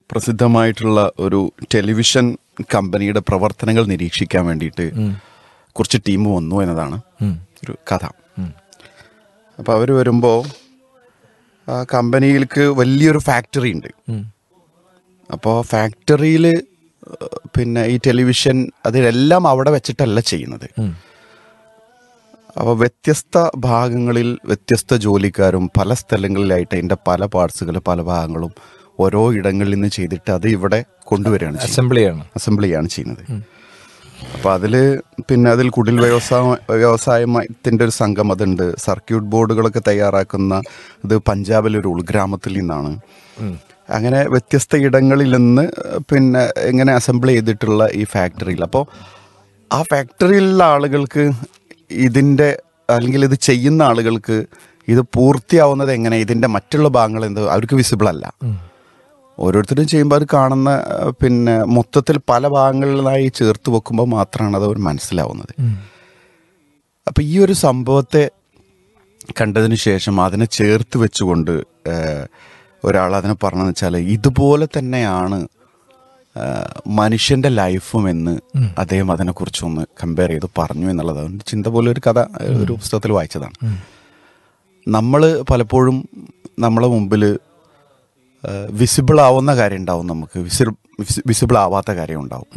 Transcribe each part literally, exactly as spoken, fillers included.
പ്രസിദ്ധമായിട്ടുള്ള ഒരു ടെലിവിഷൻ കമ്പനിയുടെ പ്രവർത്തനങ്ങൾ നിരീക്ഷിക്കാൻ വേണ്ടിയിട്ട് കുറച്ച് ടീം വന്നു എന്നതാണ് ഒരു കഥ. അപ്പോൾ അവർ വരുമ്പോൾ ആ കമ്പനിയിലേക്ക് വലിയൊരു ഫാക്ടറി ഉണ്ട്. അപ്പോൾ ഫാക്ടറിയിൽ പിന്നെ ഈ ടെലിവിഷൻ അതിലെല്ലാം അവിടെ വെച്ചിട്ടല്ല ചെയ്യുന്നത്. അപ്പോൾ വ്യത്യസ്ത ഭാഗങ്ങളിൽ വ്യത്യസ്ത ജോലിക്കാരും പല സ്ഥലങ്ങളിലായിട്ട് അതിൻ്റെ പല പാർട്സുകൾ പല ഭാഗങ്ങളും ഓരോ ഇടങ്ങളിൽ നിന്ന് ചെയ്തിട്ട് അത് ഇവിടെ കൊണ്ടുവരികയാണ്, അസംബ്ലിയാണ് അസംബ്ലിയാണ് ചെയ്യുന്നത്. അപ്പോൾ അതിൽ പിന്നെ അതിൽ കുടിൽ വ്യവസായ വ്യവസായത്തിൻ്റെ ഒരു സംഘം അതുണ്ട്. സർക്യൂട്ട് ബോർഡുകളൊക്കെ തയ്യാറാക്കുന്ന ഇത് പഞ്ചാബിലൊരു ഉൾഗ്രാമത്തിൽ നിന്നാണ്. അങ്ങനെ വ്യത്യസ്ത ഇടങ്ങളിൽ നിന്ന് പിന്നെ ഇങ്ങനെ അസംബിൾ ചെയ്തിട്ടുള്ള ഈ ഫാക്ടറിയിൽ, അപ്പോൾ ആ ഫാക്ടറിയിലുള്ള ആളുകൾക്ക് ഇതിൻ്റെ അല്ലെങ്കിൽ ഇത് ചെയ്യുന്ന ആളുകൾക്ക് ഇത് പൂർത്തിയാവുന്നത് എങ്ങനെ, ഇതിൻ്റെ മറ്റുള്ള ഭാഗങ്ങൾ എന്ത് അവർക്ക് വിസിബിൾ അല്ല. ഓരോരുത്തരും ചെയ്യുമ്പോൾ അത് കാണുന്ന പിന്നെ മൊത്തത്തിൽ പല ഭാഗങ്ങളിലായി ചേർത്ത് വെക്കുമ്പോൾ മാത്രമാണ് അത് അവർ മനസ്സിലാവുന്നത്. അപ്പം ഈ ഒരു സംഭവത്തെ കണ്ടതിന് ശേഷം അതിനെ ചേർത്ത് വെച്ചുകൊണ്ട് ഒരാൾ അതിനെ പറഞ്ഞതെന്ന് വെച്ചാൽ ഇതുപോലെ തന്നെയാണ് മനുഷ്യൻ്റെ ലൈഫും എന്ന് അദ്ദേഹം അതിനെക്കുറിച്ചൊന്ന് കമ്പയർ ചെയ്ത് പറഞ്ഞു എന്നുള്ളതാണ്. ചിന്ത പോലെ ഒരു കഥ ഒരു പുസ്തകത്തിൽ വായിച്ചതാണ്. നമ്മൾ പലപ്പോഴും നമ്മളെ മുമ്പിൽ വിസിബിൾ ആവുന്ന കാര്യം ഉണ്ടാവും, നമുക്ക് വിസിബിൾ വിസിബിൾ ആവാത്ത കാര്യം ഉണ്ടാവും.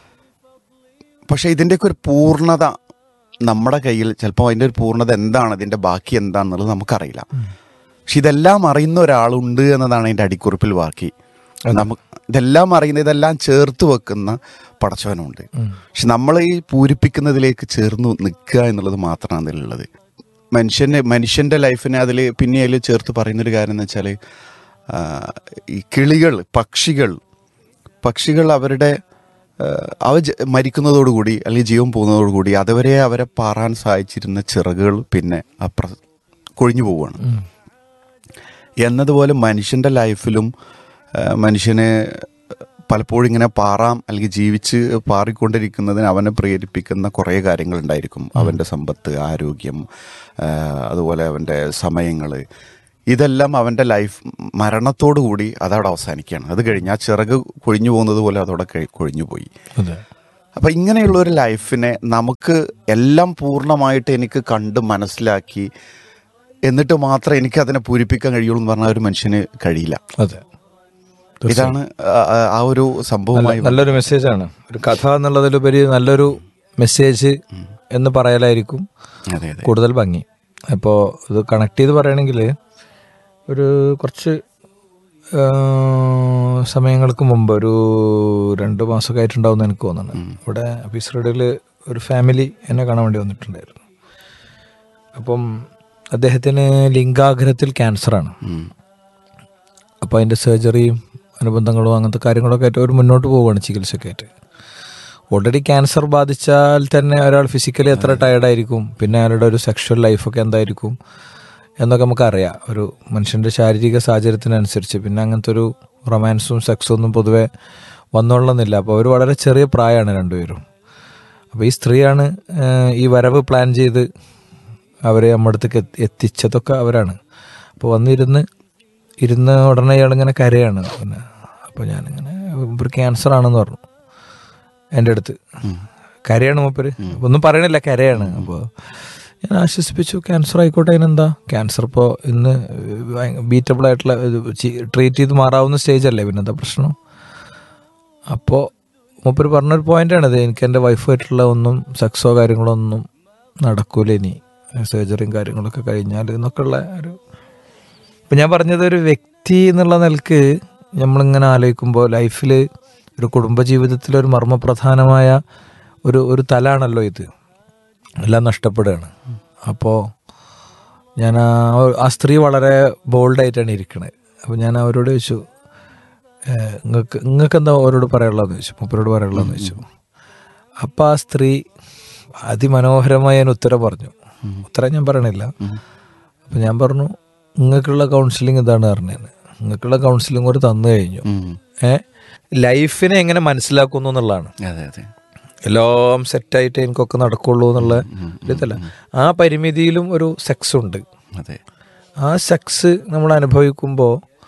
പക്ഷേ ഇതിൻ്റെയൊക്കെ ഒരു പൂർണ്ണത നമ്മുടെ കയ്യിൽ ചിലപ്പോൾ അതിൻ്റെ ഒരു പൂർണ്ണത എന്താണ്, ഇതിൻ്റെ ബാക്കി എന്താണെന്നുള്ളത് നമുക്കറിയില്ല. പക്ഷെ ഇതെല്ലാം അറിയുന്ന ഒരാളുണ്ട് എന്നതാണ് അതിൻ്റെ അടിക്കുറിപ്പിൽ ബാക്കി. നമുക്ക് ഇതെല്ലാം അറിയുന്ന ഇതെല്ലാം ചേർത്ത് വെക്കുന്ന പടച്ചവനുണ്ട്. പക്ഷെ നമ്മൾ ഈ പൂരിപ്പിക്കുന്നതിലേക്ക് ചേർന്ന് നിൽക്കുക എന്നുള്ളത് മാത്രമാണ് അതിലുള്ളത്. മനുഷ്യനെ മനുഷ്യൻ്റെ ലൈഫിനെ അതിൽ പിന്നെ അതിൽ ചേർത്ത് പറയുന്നൊരു കാര്യം എന്ന് വെച്ചാൽ ഈ കിളികൾ പക്ഷികൾ പക്ഷികൾ അവരുടെ അവ മരിക്കുന്നതോടുകൂടി അല്ലെങ്കിൽ ജീവൻ പോകുന്നതോടുകൂടി അതുവരെ അവരെ പാറാൻ സഹായിച്ചിരുന്ന ചിറകുകൾ പിന്നെ അപ്ര കൊഴിഞ്ഞു പോവുകയാണ്. എന്നതുപോലെ മനുഷ്യൻ്റെ ലൈഫിലും മനുഷ്യന് പലപ്പോഴും ഇങ്ങനെ പാറാം അല്ലെങ്കിൽ ജീവിച്ച് പാറിക്കൊണ്ടിരിക്കുന്നതിന് അവനെ പ്രേരിപ്പിക്കുന്ന കുറേ കാര്യങ്ങളുണ്ടായിരിക്കും. അവൻ്റെ സമ്പത്ത്, ആരോഗ്യം, അതുപോലെ അവൻ്റെ സമയങ്ങൾ, ഇതെല്ലാം അവൻ്റെ ലൈഫ് മരണത്തോടു കൂടി അതവിടെ അവസാനിക്കുകയാണ്. അത് കഴിഞ്ഞ് ആ ചിറക് കൊഴിഞ്ഞു പോകുന്നത് പോലെ അതവിടെ കൊഴിഞ്ഞു പോയി. അപ്പം ഇങ്ങനെയുള്ള ഒരു ലൈഫിനെ നമുക്ക് എല്ലാം പൂർണ്ണമായിട്ട് എനിക്ക് കണ്ട് മനസ്സിലാക്കി എന്നിട്ട് മാത്രം എനിക്ക് അതിനെ പൂരിപ്പിക്കാൻ കഴിയുള്ളൂ എന്ന് പറഞ്ഞാൽ ഒരു മനുഷ്യന് കഴിയില്ല. അതെ, ഇതാണ് ആ ഒരു സംഭവമായി. നല്ലൊരു മെസ്സേജാണ്. ഒരു കഥ എന്നുള്ളതിലുപരി നല്ലൊരു മെസ്സേജ് എന്ന് പറയലായിരിക്കും കൂടുതൽ ഭംഗി. അപ്പോൾ ഇത് കണക്ട് ചെയ്ത് പറയുകയാണെങ്കിൽ ഒരു കുറച്ച് സമയങ്ങൾക്ക് മുമ്പ് ഒരു രണ്ട് മാസമൊക്കെ ആയിട്ടുണ്ടാവുമെന്ന് എനിക്ക് തോന്നുന്നു. ഇവിടെ ഓഫീസ് റോഡിൽ ഒരു ഫാമിലി എന്നെ കാണാൻ വേണ്ടി വന്നിട്ടുണ്ടായിരുന്നു. അപ്പം അദ്ദേഹത്തിന് ലിംഗാഗ്രഹത്തിൽ ക്യാൻസറാണ്. അപ്പോൾ അതിൻ്റെ സർജറിയും അനുബന്ധങ്ങളും അങ്ങനത്തെ കാര്യങ്ങളൊക്കെ ആയിട്ട് അവർ മുന്നോട്ട് പോവുകയാണ് ചികിത്സയൊക്കെ ആയിട്ട്. ഓൾറെഡി ക്യാൻസർ ബാധിച്ചാൽ തന്നെ ഒരാൾ ഫിസിക്കലി എത്ര ടയർഡായിരിക്കും, പിന്നെ അയാളുടെ ഒരു സെക്ഷൽ ലൈഫൊക്കെ എന്തായിരിക്കും എന്നൊക്കെ നമുക്കറിയാം. ഒരു മനുഷ്യൻ്റെ ശാരീരിക സാഹചര്യത്തിനനുസരിച്ച് പിന്നെ അങ്ങനത്തെ ഒരു റൊമാൻസും സെക്സും ഒന്നും പൊതുവെ വന്നോളന്നില്ല. അപ്പോൾ അവർ വളരെ ചെറിയ പ്രായമാണ് രണ്ടുപേരും. അപ്പോൾ ഈ സ്ത്രീയാണ് ഈ വരവ് പ്ലാൻ ചെയ്ത് അവരെ നമ്മുടെ അടുത്തേക്ക് എത്തിച്ചതൊക്കെ അവരാണ്. അപ്പോൾ വന്നിരുന്ന് ഇരുന്ന് ഉടനെ ഇയാളിങ്ങനെ കരയാണ്. പിന്നെ അപ്പോൾ ഞാനിങ്ങനെ ഒരു ക്യാൻസർ ആണെന്ന് പറഞ്ഞു എൻ്റെ അടുത്ത്. കരയാണ് മൂപ്പര്, ഒന്നും പറയണില്ല, കരയാണ്. അപ്പോൾ ഞാൻ ആശ്വസിപ്പിച്ചു, ക്യാൻസർ ആയിക്കോട്ടെ, അതിനെന്താ, ക്യാൻസർ ഇപ്പോൾ ഇന്ന് ബീറ്റബിൾ ആയിട്ടുള്ള ട്രീറ്റ് ചെയ്ത് മാറാവുന്ന സ്റ്റേജല്ലേ, പിന്നെന്താ പ്രശ്നം. അപ്പോൾ മൂപ്പര് പറഞ്ഞൊരു പോയിൻ്റാണിത്, എനിക്ക് എൻ്റെ വൈഫായിട്ടുള്ള ഒന്നും സെക്സോ കാര്യങ്ങളോ ഒന്നും നടക്കൂല ഇനി സർജറിയും കാര്യങ്ങളൊക്കെ കഴിഞ്ഞാൽ എന്നൊക്കെയുള്ള ഒരു. ഇപ്പം ഞാൻ പറഞ്ഞത് ഒരു വ്യക്തി എന്നുള്ള നിലക്ക് നമ്മളിങ്ങനെ ആലോചിക്കുമ്പോൾ ലൈഫിൽ ഒരു കുടുംബജീവിതത്തിലൊരു മർമ്മപ്രധാനമായ ഒരു ഒരു തലാണല്ലോ ഇത്, എല്ലാം നഷ്ടപ്പെടുകയാണ്. അപ്പോൾ ഞാൻ ആ ആ സ്ത്രീ വളരെ ബോൾഡായിട്ടാണ് ഇരിക്കണത്. അപ്പോൾ ഞാൻ അവരോട് ചോദിച്ചു, നിങ്ങൾക്ക് നിങ്ങൾക്ക് എന്താ അവരോട് പറയാനുള്ളതെന്ന് ചോദിച്ചു, മൂപ്പരോട് പറയാനുള്ളതെന്ന് ചോദിച്ചു. അപ്പം ആ സ്ത്രീ അതിമനോഹരമായി ഞാൻ ഉത്തരം പറഞ്ഞു. ഉത്തരം ഞാൻ പറയണില്ല. അപ്പം ഞാൻ പറഞ്ഞു, നിങ്ങൾക്കുള്ള കൗൺസിലിംഗ് ഇതാണ് പറഞ്ഞത്, നിങ്ങൾക്കുള്ള കൗൺസിലിംഗ് ഒരു തന്നു കഴിഞ്ഞു. ഏ ലൈഫിനെ എങ്ങനെ മനസ്സിലാക്കുന്നു എന്നുള്ളതാണ്. എല്ലാം സെറ്റായിട്ട് എനിക്കൊക്കെ നടക്കുള്ളൂ എന്നുള്ള ഇതല്ല. ആ പരിമിതിയിലും ഒരു സെക്സ് ഉണ്ട്. ആ സെക്സ് നമ്മൾ അനുഭവിക്കുമ്പോൾ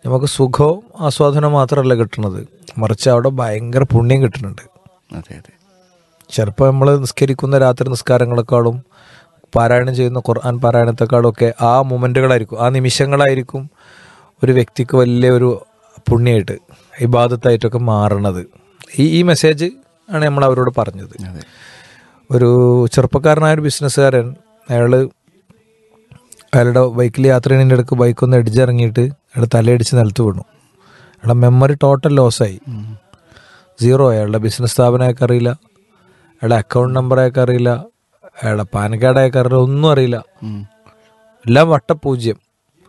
നമുക്ക് സുഖവും ആസ്വാദനവും മാത്രമല്ല കിട്ടുന്നത്, മറിച്ച് അവിടെ ഭയങ്കര പുണ്യം കിട്ടുന്നുണ്ട്. അതെ അതെ. ചിലപ്പോൾ നമ്മൾ നിസ്കരിക്കുന്ന രാത്രി നിസ്കാരങ്ങളെക്കാളും പാരായണം ചെയ്യുന്ന ഖുർആൻ പാരായണത്തെക്കാളും ഒക്കെ ആ മൊമെൻറ്റുകളായിരിക്കും, ആ നിമിഷങ്ങളായിരിക്കും ഒരു വ്യക്തിക്ക് വലിയ ഒരു പുണ്യമായിട്ട് ഇബാദത്തായിട്ടൊക്കെ മാറണത്. ഈ ഈ മെസ്സേജ് ആണ് നമ്മൾ അവരോട് പറഞ്ഞത്. ഒരു ചെറുപ്പക്കാരനായൊരു ബിസിനസ്സുകാരൻ, അയാൾ അയാളുടെ ബൈക്കിൽ യാത്ര ചെയ്യുന്നതിൻ്റെ ഇടയ്ക്ക് ബൈക്കൊന്ന് ഇടിച്ചിറങ്ങിയിട്ട് അയാളുടെ തലയടിച്ച് നിലത്ത് വീണു. അയാളുടെ മെമ്മറി ടോട്ടൽ ലോസായി, സീറോ. അയാളുടെ ബിസിനസ് സ്ഥാപനം അയാൾക്ക് അറിയില്ല, അയാളുടെ അക്കൗണ്ട് നമ്പർ അയാൾക്ക് അറിയില്ല, അയാളുടെ പാൻ കാർഡ് അയാൾക്ക് അറിയില്ല, ഒന്നും അറിയില്ല, എല്ലാം വട്ടപൂജ്യം.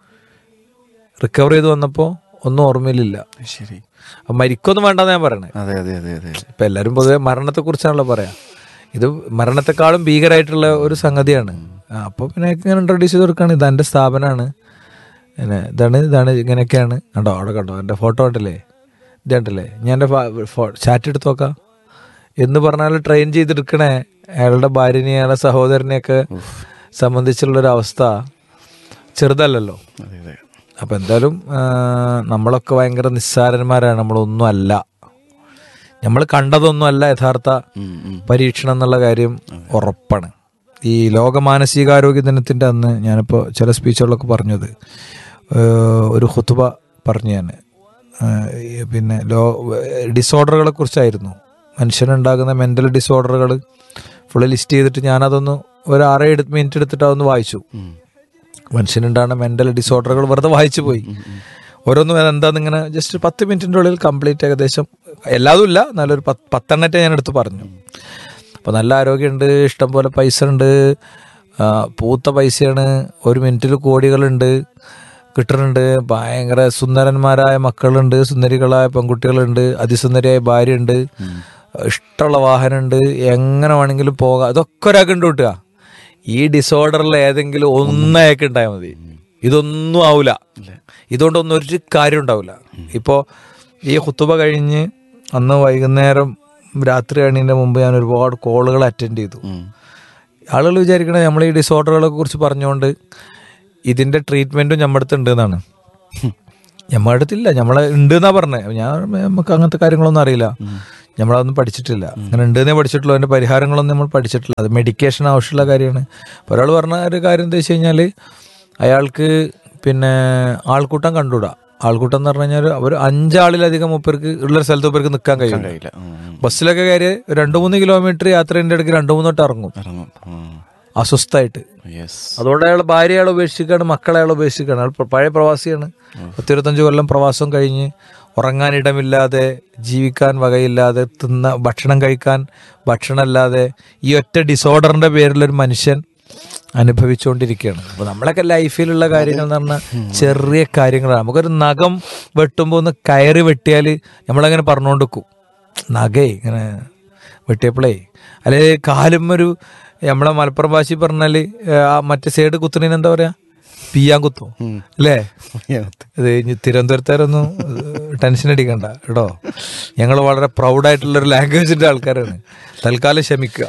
റിക്കവർ ചെയ്ത് വന്നപ്പോൾ ഒന്നും ഓർമ്മയിലില്ല. ശരി, മരിക്കൊന്നും വേണ്ടെന്ന് ഞാൻ പറയണേ. അതെ അതെ അതെ അതെ. ഇപ്പം എല്ലാവരും പൊതുവെ മരണത്തെ കുറിച്ചാണല്ലോ പറയാ, ഇത് മരണത്തെക്കാളും ഭീകരമായിട്ടുള്ള ഒരു സംഗതിയാണ്. അപ്പോൾ പിന്നെ ഇങ്ങനെ ഇൻട്രൊഡ്യൂസ് ചെയ്ത് കൊടുക്കുകയാണ്, ഇതെൻ്റെ സ്ഥാപനമാണ്, പിന്നെ ഇതാണ് ഇതാണ് ഇങ്ങനെയൊക്കെയാണ്. കണ്ടോ അവിടെ കണ്ടോ എൻ്റെ ഫോട്ടോ ഉണ്ടല്ലേ, ഇത് കണ്ടല്ലേ, ഞാൻ എൻ്റെ ചാറ്റ് എടുത്ത് നോക്കാം എന്ന് പറഞ്ഞാൽ ട്രെയിൻ ചെയ്തെടുക്കണേ അയാളുടെ ഭാര്യനെയും അയാളുടെ സഹോദരനെയൊക്കെ സംബന്ധിച്ചുള്ളൊരവസ്ഥ ചെറുതല്ലല്ലോ. അപ്പം എന്തായാലും നമ്മളൊക്കെ ഭയങ്കര നിസ്സാരന്മാരാണ്, നമ്മളൊന്നും അല്ല, നമ്മൾ കണ്ടതൊന്നും അല്ല യഥാർത്ഥ പരീക്ഷണം എന്നുള്ള കാര്യം ഉറപ്പാണ്. ഈ ലോക മാനസികാരോഗ്യ ദിനത്തിൻ്റെ അന്ന് ഞാനിപ്പോൾ ചില സ്പീച്ചുകളിലൊക്കെ പറഞ്ഞത്, ഒരു ഖുതുബ പറഞ്ഞു ഞാൻ, പിന്നെ ലോ ഡിസോർഡറുകളെ കുറിച്ചായിരുന്നു. മനുഷ്യനുണ്ടാകുന്ന മെൻ്റൽ ഡിസോർഡറുകൾ ഫുള്ള് ലിസ്റ്റ് ചെയ്തിട്ട് ഞാനതൊന്ന് ഒരു ആറേഴ് മിനിറ്റ് എടുത്തിട്ട് അതൊന്ന് വായിച്ചു. മനുഷ്യനുണ്ടാകുന്ന മെൻ്റൽ ഡിസോർഡറുകൾ വെറുതെ വായിച്ചു പോയി. ഓരോന്നും എന്താണെന്ന് ഇങ്ങനെ ജസ്റ്റ് പത്ത് മിനിറ്റിൻ്റെ ഉള്ളിൽ കംപ്ലീറ്റ് ഏകദേശം, എല്ലാതും ഇല്ല, നല്ലൊരു പത്ത് പത്തെണ്ണത്തെ ഞാൻ എടുത്ത് പറഞ്ഞു. അപ്പോൾ നല്ല ആരോഗ്യമുണ്ട്, ഇഷ്ടം പോലെ പൈസ ഉണ്ട്, പൂത്ത പൈസയാണ്, ഒരു മിനിറ്റിൽ കോടികളുണ്ട് കിട്ടുന്നുണ്ട്, ഭയങ്കര സുന്ദരന്മാരായ മക്കളുണ്ട്, സുന്ദരികളായ പെൺകുട്ടികളുണ്ട്, അതിസുന്ദരിയായ ഭാര്യയുണ്ട്, ഇഷ്ടമുള്ള വാഹനമുണ്ട്, എങ്ങനെ വേണമെങ്കിലും പോകാം. അതൊക്കെ ഒരാൾക്ക് ഉണ്ട് കിട്ടുക. ഈ ഡിസോർഡറിൽ ഏതെങ്കിലും ഒന്നയാൾക്ക് ഉണ്ടായാൽ മതി, ഇതൊന്നും ആവില്ല, ഇതുകൊണ്ടൊന്നും ഒരു കാര്യം ഉണ്ടാവില്ല. ഇപ്പോൾ ഈ ഖുതുബ കഴിഞ്ഞ് അന്ന് വൈകുന്നേരം രാത്രി അണീൻ്റെ മുമ്പ് ഞാൻ ഒരുപാട് കോളുകൾ അറ്റൻഡ് ചെയ്തു. ആളുകൾ വിചാരിക്കണേ നമ്മൾ ഈ ഡിസോർഡറുകളെ കുറിച്ച് പറഞ്ഞുകൊണ്ട് ഇതിൻ്റെ ട്രീറ്റ്മെൻറ്റും നമ്മുടെ അടുത്ത് ഉണ്ട് എന്നാണ്. നമ്മുടെ അടുത്തില്ല, നമ്മളെ ഉണ്ട് എന്നാ പറഞ്ഞത്. ഞാൻ നമുക്ക് അങ്ങനത്തെ കാര്യങ്ങളൊന്നും അറിയില്ല, നമ്മളതൊന്നും പഠിച്ചിട്ടില്ല. അങ്ങനെ ഉണ്ടെന്നേ പഠിച്ചിട്ടുള്ളൂ, അതിൻ്റെ പരിഹാരങ്ങളൊന്നും നമ്മൾ പഠിച്ചിട്ടില്ല. അത് മെഡിക്കേഷൻ ആവശ്യമുള്ള കാര്യമാണ്. അപ്പോൾ ഒരാൾ പറഞ്ഞ ഒരു കാര്യം എന്താ വെച്ച് കഴിഞ്ഞാൽ, അയാൾക്ക് പിന്നെ ആൾക്കൂട്ടം കണ്ടുകൂടാ. ആൾക്കൂട്ടം എന്ന് പറഞ്ഞു കഴിഞ്ഞാൽ ഒരു അഞ്ചാളിലധികം മുപ്പേർക്ക് ഉള്ള സ്ഥലത്ത് മുപ്പേർക്ക് നിൽക്കാൻ കഴിയില്ല. ബസ്സിലൊക്കെ കയറി രണ്ട് മൂന്ന് കിലോമീറ്റർ യാത്രേൻ്റെ ഇടയ്ക്ക് രണ്ട് മൂന്ന് തൊട്ട് ഇറങ്ങും അസ്വസ്ഥമായിട്ട്. അതുകൊണ്ട് അയാൾ ഭാര്യ അയാൾ ഉപേക്ഷിക്കുകയാണ്, മക്കളെ അയാൾ ഉപേക്ഷിക്കുകയാണ്. അയാൾ പഴയ പ്രവാസിയാണ്, പത്തിരുപത്തഞ്ച് കൊല്ലം പ്രവാസം കഴിഞ്ഞ് ഉറങ്ങാനിടമില്ലാതെ, ജീവിക്കാൻ വകയില്ലാതെ, തിന്ന ഭക്ഷണം കഴിക്കാൻ ഭക്ഷണമല്ലാതെ ഈ ഒറ്റ ഡിസോർഡറിൻ്റെ പേരിലൊരു മനുഷ്യൻ അനുഭവിച്ചുകൊണ്ടിരിക്കുകയാണ്. അപ്പോൾ നമ്മളൊക്കെ ലൈഫിലുള്ള കാര്യങ്ങൾ എന്ന് പറഞ്ഞാൽ ചെറിയ കാര്യങ്ങളാണ്. നമുക്കൊരു നഖം വെട്ടുമ്പോൾ ഒന്ന് കയറി വെട്ടിയാൽ നമ്മളങ്ങനെ പറഞ്ഞുകൊണ്ട് വെക്കും, നഖേ ഇങ്ങനെ വെട്ടിയപ്പോഴേ, അല്ലെങ്കിൽ കാലും ഒരു നമ്മളെ മലപ്പുറം ഭാഷ പറഞ്ഞാൽ ആ മറ്റേ സൈഡ് കുത്തുന്നതിന് എന്താ പറയാ, പിയാൻ കുത്തോ അല്ലേ? ഇത് തിരുവനന്തപുരത്തുകാരൊന്നും ടെൻഷൻ അടിക്കണ്ട കേട്ടോ, ഞങ്ങൾ വളരെ പ്രൗഡായിട്ടുള്ളൊരു ലാംഗ്വേജിൻ്റെ ആൾക്കാരാണ്, തൽക്കാലം ക്ഷമിക്കുക.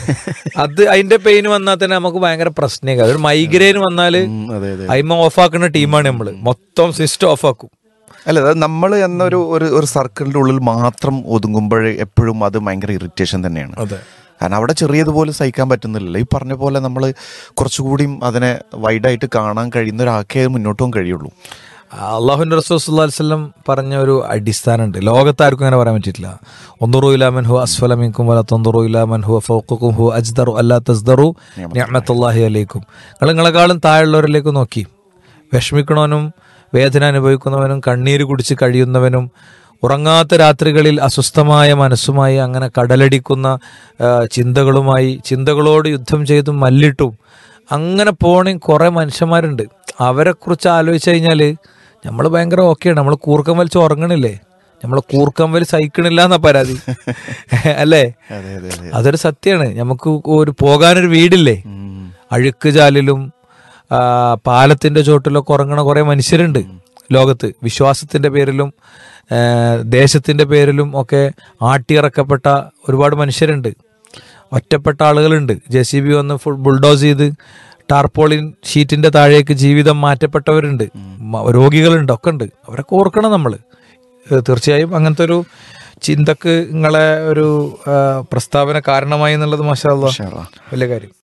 അത് അതിന്റെ പെയിൻ വന്നാൽ തന്നെ നമുക്ക് ഭയങ്കര പ്രശ്നമൊക്കെ. ഒരു മൈഗ്രെയിൻ വന്നാൽ അയിമ ഓഫാക്കുന്ന ടീമാണ് നമ്മള്, മൊത്തം സിസ്റ്റം ഓഫാക്കും. അല്ല, അത് നമ്മൾ എന്നൊരു ഒരു സർക്കിളിന്റെ ഉള്ളിൽ മാത്രം ഒതുങ്ങുമ്പോഴേ എപ്പോഴും അത് ഭയങ്കര ഇറിറ്റേഷൻ തന്നെയാണ്. കാരണം അവിടെ ചെറിയതുപോലെ സഹിക്കാൻ പറ്റുന്നില്ലല്ലോ. ഈ പറഞ്ഞ പോലെ നമ്മൾ കുറച്ചുകൂടിയും അതിനെ വൈഡായിട്ട് കാണാൻ കഴിയുന്ന ഒരാൾക്കേ മുന്നോട്ട് പോകാൻ കഴിയുള്ളൂ. അള്ളാഹുവിൻ്റെ റസൂൽ സല്ലല്ലാഹു അലൈഹി വസല്ലം പറഞ്ഞ ഒരു അടിസ്ഥാനമുണ്ട്, ലോകത്താർക്കും അങ്ങനെ പറയാൻ പറ്റിയിട്ടില്ല. ഒന്നുറു ഇലാ മൻ ഹുവ അസ്ഫല മിൻകും വലാ തൻദുറു ഇലാ മൻ ഹുവ ഫൗഖകും ഹുവ അജ്ദറു അല്ലാ തസ്ദറു നിഅമത്തുല്ലാഹി അലൈക്കും. നിങ്ങൾ നിങ്ങളെക്കാളും താഴെയുള്ളവരിലേക്ക് നോക്കി, വിഷമിക്കണവനും വേദന അനുഭവിക്കുന്നവനും കണ്ണീര് കുടിച്ച് കഴിയുന്നവനും ഉറങ്ങാത്ത രാത്രികളിൽ അസ്വസ്ഥമായ മനസ്സുമായി അങ്ങനെ കടലടിക്കുന്ന ചിന്തകളുമായി ചിന്തകളോട് യുദ്ധം ചെയ്തും മല്ലിട്ടും അങ്ങനെ പോണ കുറേ മനുഷ്യന്മാരുണ്ട്. അവരെക്കുറിച്ച് ആലോചിച്ച് കഴിഞ്ഞാൽ നമ്മൾ ഭയങ്കര ഓക്കെയാണ്. നമ്മൾ കൂർക്കം വലിച്ച് ഉറങ്ങണില്ലേ, നമ്മൾ കൂർക്കം വലി സഹിക്കണില്ല എന്നാ പരാതി അല്ലേ? അതൊരു സത്യമാണ്. നമുക്ക് ഒരു പോകാനൊരു വീടില്ലേ, അഴുക്ക് ചാലിലും പാലത്തിൻ്റെ ചോട്ടിലൊക്കെ ഉറങ്ങണ കുറേ മനുഷ്യരുണ്ട് ലോകത്ത്. വിശ്വാസത്തിൻ്റെ പേരിലും ദേശത്തിൻ്റെ പേരിലും ഒക്കെ ആട്ടിയിറക്കപ്പെട്ട ഒരുപാട് മനുഷ്യരുണ്ട്. ഒറ്റപ്പെട്ട ആളുകളുണ്ട്. ജെ സി ബി വന്ന് ഫുൾ ബുൾഡോസ് ചെയ്ത് ടാർപോളിൻ ഷീറ്റിന്റെ താഴേക്ക് ജീവിതം മാറ്റപ്പെട്ടവരുണ്ട്, മ- രോഗികളുണ്ട്, ഒക്കെ ഉണ്ട്. അവരൊക്കെ ഓർക്കണം നമ്മൾ. തീർച്ചയായും അങ്ങനത്തെ ഒരു ചിന്തക്ക് നിങ്ങളെ ഒരു ആ, പ്രസ്താവന കാരണമായി എന്നുള്ളത് മാഷാ അല്ലാഹ് വലിയ കാര്യം.